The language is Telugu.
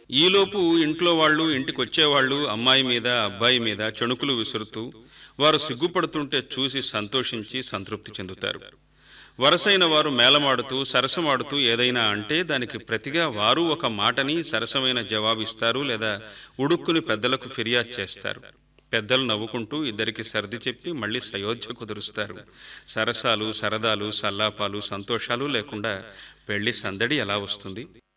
ఈలోపు ఇంట్లో వాళ్ళు, ఇంటికొచ్చేవాళ్ళు అమ్మాయి మీద, అబ్బాయి మీద చణుకులు విసురుతూ, వారు సిగ్గుపడుతుంటే చూసి సంతోషించి సంతృప్తి చెందుతారు. వరసైన వారు మేళమాడుతూ, సరసమాడుతూ ఏదైనా అంటే దానికి ప్రతిగా వారు ఒక మాటని సరసమైన జవాబిస్తారు, లేదా ఉడుక్కుని పెద్దలకు ఫిర్యాదు చేస్తారు. పెద్దలు నవ్వుకుంటూ ఇద్దరికి సర్ది చెప్పి మళ్ళీ సయోధ్య కుదురుస్తారు. సరసాలు, సరదాలు, సల్లాపాలు, సంతోషాలు లేకుండా పెళ్లి సందడి ఎలా వస్తుంది?